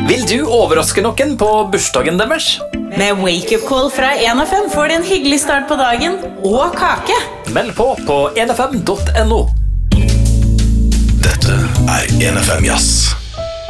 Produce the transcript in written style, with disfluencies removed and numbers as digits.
Vil du overraske noen på bursdagen deres? Med wake-up call fra 1FM får du en hyggelig start på dagen og kake. Meld på 1FM.no. Dette 1FM Jazz.